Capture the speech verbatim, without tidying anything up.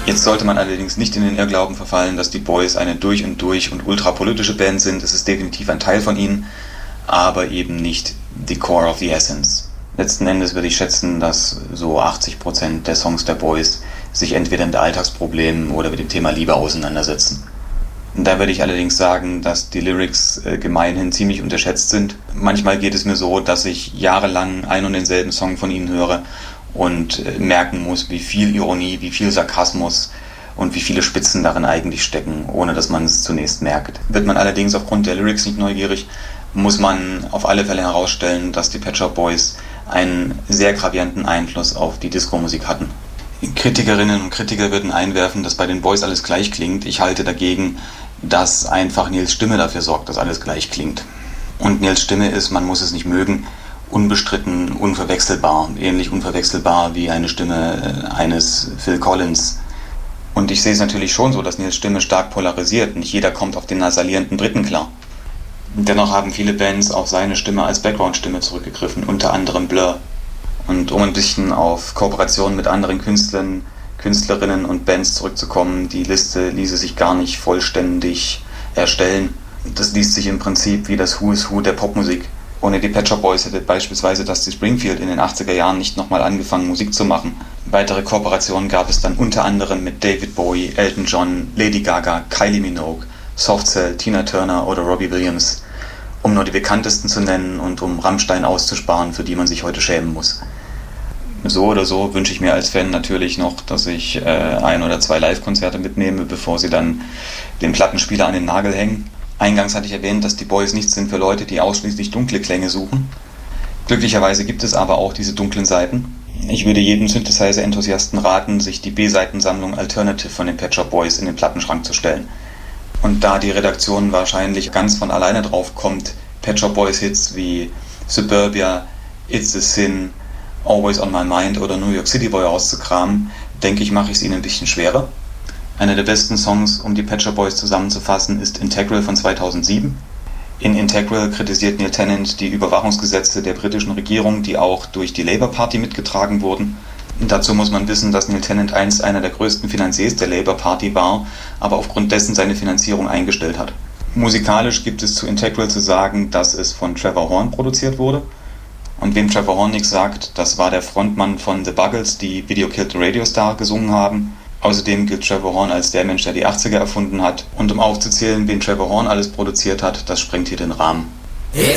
Jetzt sollte man allerdings nicht in den Irrglauben verfallen, dass die Boys eine durch und durch und ultrapolitische Band sind. Es ist definitiv ein Teil von ihnen, aber eben nicht the core of the essence. Letzten Endes würde ich schätzen, dass so achtzig Prozent der Songs der Boys sich entweder mit Alltagsproblemen oder mit dem Thema Liebe auseinandersetzen. Da würde ich allerdings sagen, dass die Lyrics äh, gemeinhin ziemlich unterschätzt sind. Manchmal geht es mir so, dass ich jahrelang ein und denselben Song von ihnen höre und äh, merken muss, wie viel Ironie, wie viel Sarkasmus und wie viele Spitzen darin eigentlich stecken, ohne dass man es zunächst merkt. Wird man allerdings aufgrund der Lyrics nicht neugierig, muss man auf alle Fälle herausstellen, dass die Pet Shop Boys einen sehr gravierenden Einfluss auf die Disco-Musik hatten. Kritikerinnen und Kritiker würden einwerfen, dass bei den Boys alles gleich klingt. Ich halte dagegen, dass einfach Nils Stimme dafür sorgt, dass alles gleich klingt. Und Nils Stimme ist, man muss es nicht mögen, unbestritten, unverwechselbar. Ähnlich unverwechselbar wie eine Stimme eines Phil Collins. Und ich sehe es natürlich schon so, dass Nils Stimme stark polarisiert. Nicht jeder kommt auf den nasalierenden Briten klar. Dennoch haben viele Bands auf seine Stimme als Background-Stimme zurückgegriffen, unter anderem Blur. Und um ein bisschen auf Kooperationen mit anderen Künstlern, Künstlerinnen und Bands zurückzukommen, die Liste ließe sich gar nicht vollständig erstellen. Das liest sich im Prinzip wie das Who is Who der Popmusik. Ohne die Pet Shop Boys hätte beispielsweise Dusty Springfield in den achtziger Jahren nicht nochmal angefangen, Musik zu machen. Weitere Kooperationen gab es dann unter anderem mit David Bowie, Elton John, Lady Gaga, Kylie Minogue, Soft Cell, Tina Turner oder Robbie Williams, um nur die bekanntesten zu nennen und um Rammstein auszusparen, für die man sich heute schämen muss. So oder so wünsche ich mir als Fan natürlich noch, dass ich äh, ein oder zwei Live-Konzerte mitnehme, bevor sie dann den Plattenspieler an den Nagel hängen. Eingangs hatte ich erwähnt, dass die Boys nichts sind für Leute, die ausschließlich dunkle Klänge suchen. Glücklicherweise gibt es aber auch diese dunklen Seiten. Ich würde jedem Synthesizer-Enthusiasten raten, sich die B-Seitensammlung Alternative von den Pet Shop Boys in den Plattenschrank zu stellen. Und da die Redaktion wahrscheinlich ganz von alleine drauf kommt, Pet Shop Boys Hits wie Suburbia, It's a Sin, Always on My Mind oder New York City Boy auszukramen, denke ich, mache ich es ihnen ein bisschen schwerer. Einer der besten Songs, um die Pet Shop Boys zusammenzufassen, ist Integral von zweitausendsieben. In Integral kritisiert Neil Tennant die Überwachungsgesetze der britischen Regierung, die auch durch die Labour Party mitgetragen wurden. Dazu muss man wissen, dass Neil Tennant einst einer der größten Finanziers der Labour Party war, aber aufgrund dessen seine Finanzierung eingestellt hat. Musikalisch gibt es zu Integral zu sagen, dass es von Trevor Horn produziert wurde. Und wem Trevor Horn nichts sagt, das war der Frontmann von The Buggles, die Video Killed the Radio Star gesungen haben. Außerdem gilt Trevor Horn als der Mensch, der die achtziger erfunden hat. Und um aufzuzählen, wen Trevor Horn alles produziert hat, das sprengt hier den Rahmen. It's